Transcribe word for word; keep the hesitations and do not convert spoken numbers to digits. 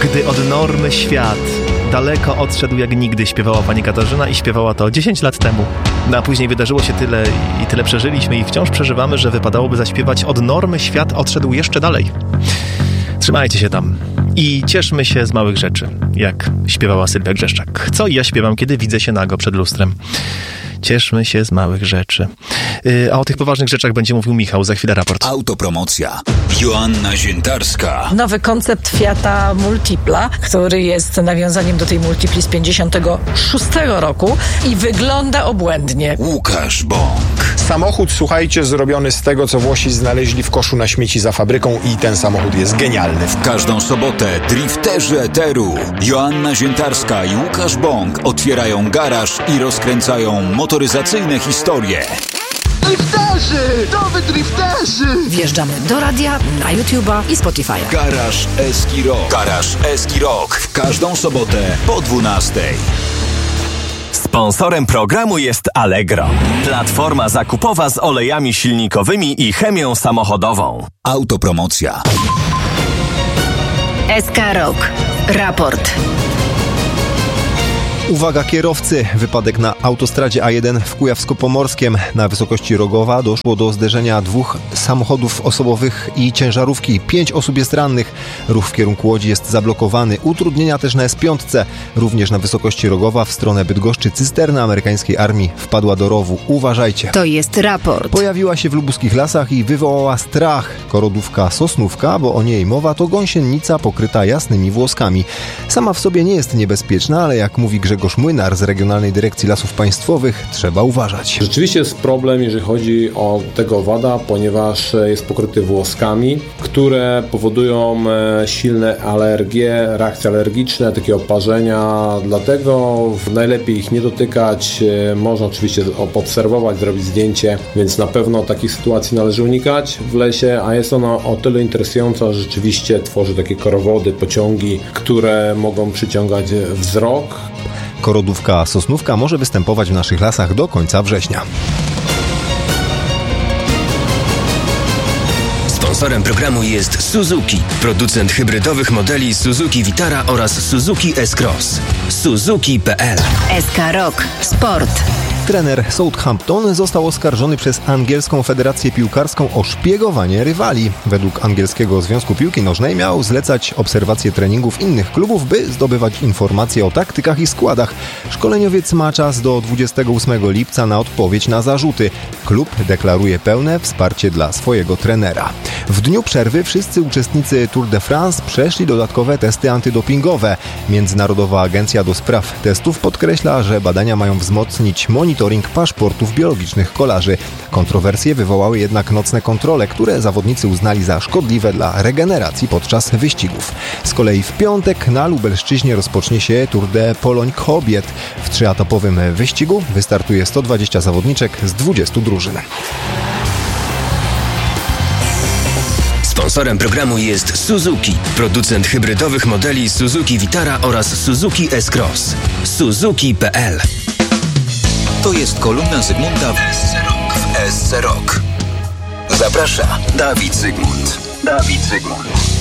Gdy od normy świat daleko odszedł jak nigdy, śpiewała pani Katarzyna i śpiewała to dziesięć lat temu. No a później wydarzyło się tyle i tyle przeżyliśmy i wciąż przeżywamy, że wypadałoby zaśpiewać od normy świat odszedł jeszcze dalej. Trzymajcie się tam i cieszmy się z małych rzeczy, jak śpiewała Sylwia Grzeszczak. Co ja śpiewam, kiedy widzę się nago przed lustrem? Cieszmy się z małych rzeczy. Yy, a o tych poważnych rzeczach będzie mówił Michał, za chwilę raport. Autopromocja. Joanna Ziętarska. Nowy koncept Fiata Multipla, który jest nawiązaniem do tej Multipli z pięćdziesiątego szóstego roku i wygląda obłędnie. Łukasz Bąk. Samochód, słuchajcie, zrobiony z tego, co Włosi znaleźli w koszu na śmieci za fabryką i ten samochód jest genialny. W każdą sobotę drifterzy eteru Joanna Ziętarska i Łukasz Bąk otwierają garaż i rozkręcają motoryzacyjne historie. Drifterzy! Nowy drifterzy! Wjeżdżamy do radia, na YouTube'a i Spotify'a. Garaż Eski Rock. Garaż Eski Rock. W każdą sobotę po dwunastej. Sponsorem programu jest Allegro. Platforma zakupowa z olejami silnikowymi i chemią samochodową. Autopromocja. S K Rock. Raport. Uwaga kierowcy, wypadek na autostradzie A jeden w Kujawsko-Pomorskiem. Na wysokości Rogowa doszło do zderzenia dwóch samochodów osobowych i ciężarówki. Pięć osób jest rannych. Ruch w kierunku Łodzi jest zablokowany. Utrudnienia też na S pięć. Również na wysokości Rogowa w stronę Bydgoszczy cysterna amerykańskiej armii wpadła do rowu. Uważajcie. To jest raport. Pojawiła się w lubuskich lasach i wywołała strach. Korodówka sosnówka, bo o niej mowa, to gąsienica pokryta jasnymi włoskami. Sama w sobie nie jest niebezpieczna, ale jak mówi Grzegorz Grzegorz Młynar z Regionalnej Dyrekcji Lasów Państwowych, trzeba uważać. Rzeczywiście jest problem, jeżeli chodzi o tego owada, ponieważ jest pokryty włoskami, które powodują silne alergie, reakcje alergiczne, takie oparzenia, dlatego najlepiej ich nie dotykać. Można oczywiście obserwować, zrobić zdjęcie, więc na pewno takich sytuacji należy unikać w lesie, a jest ona o tyle interesująca, że rzeczywiście tworzy takie korowody, pociągi, które mogą przyciągać wzrok. Korodówka sosnówka może występować w naszych lasach do końca września. Sponsorem programu jest Suzuki, producent hybrydowych modeli Suzuki Vitara oraz Suzuki S-Cross. Suzuki kropka p l. S K Rock. Sport. Trener Southampton został oskarżony przez angielską Federację Piłkarską o szpiegowanie rywali. Według angielskiego Związku Piłki Nożnej miał zlecać obserwację treningów innych klubów, by zdobywać informacje o taktykach i składach. Szkoleniowiec ma czas do dwudziestego ósmego lipca na odpowiedź na zarzuty. Klub deklaruje pełne wsparcie dla swojego trenera. W dniu przerwy wszyscy uczestnicy Tour de France przeszli dodatkowe testy antydopingowe. Międzynarodowa Agencja do Spraw Testów podkreśla, że badania mają wzmocnić monitoring paszportów biologicznych kolarzy. Kontrowersje wywołały jednak nocne kontrole, które zawodnicy uznali za szkodliwe dla regeneracji podczas wyścigów. Z kolei w piątek na Lubelszczyźnie rozpocznie się Tour de Poloń kobiet. W trzyetapowym wyścigu wystartuje sto dwadzieścia zawodniczek z dwudziestu drużyn. Sponsorem programu jest Suzuki, producent hybrydowych modeli Suzuki Vitara oraz Suzuki S-Cross. Suzuki kropka p l. To jest kolumna Zygmunta w S C Rock. W S C Rock. Zaprasza Dawid Zygmunt. Dawid Zygmunt.